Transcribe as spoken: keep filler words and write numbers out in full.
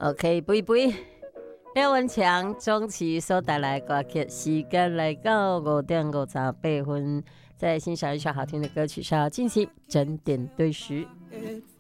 OK， 不不，廖文强中期所带来的歌曲，时间来到五点五十八分，再欣赏一首好听的歌曲，稍后进行整点对时。